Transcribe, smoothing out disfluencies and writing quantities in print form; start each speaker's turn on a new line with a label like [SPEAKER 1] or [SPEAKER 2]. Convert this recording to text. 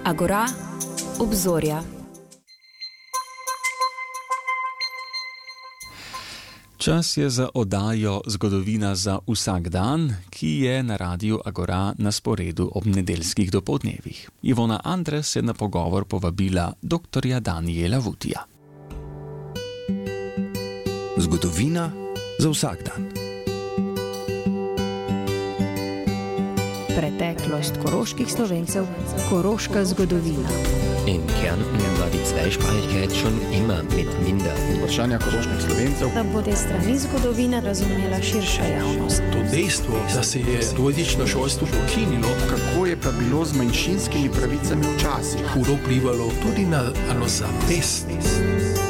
[SPEAKER 1] Agora, obzorja.
[SPEAKER 2] Čas je za oddajo Zgodovina za vsak dan, ki je na Radiu Agora na sporedu ob nedeljskih dopoldnevih. Ivona Andres je na pogovor povabila dr. Danijela Vutija.
[SPEAKER 3] Zgodovina za vsak dan.
[SPEAKER 1] Preteklost koroških Slovencev, koroška zgodovina.
[SPEAKER 4] In Kärnten war die Zweisprachigkeit schon immer mit minder.
[SPEAKER 5] Vprašanja koroških Slovencev.
[SPEAKER 1] Da bo te strani zgodovine razumela širša javnost.
[SPEAKER 6] To dejstvo, da se je dvojezično šolstvo ukinilo,
[SPEAKER 5] Kako je pa bilo z manjšinskimi pravicami včasih?
[SPEAKER 6] hudo vplivalo tudi na zavest